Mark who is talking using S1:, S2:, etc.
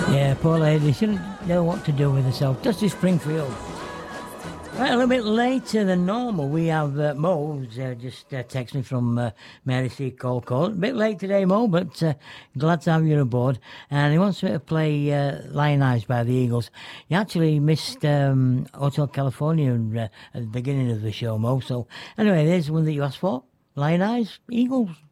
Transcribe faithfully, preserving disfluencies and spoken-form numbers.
S1: Yeah, poor lady. She didn't know what to do with herself. Dusty Springfield. Right, a little bit later than normal, we have uh, Mo, who's uh, just uh, texted me from uh, Mary C. Colcourt. A bit late today, Mo, but uh, glad to have you aboard. And he wants me to play uh, Lion Eyes by the Eagles. You actually missed um, Hotel California uh, at the beginning of the show, Mo. So anyway, there's one that you asked for. Lion Eyes, Eagles.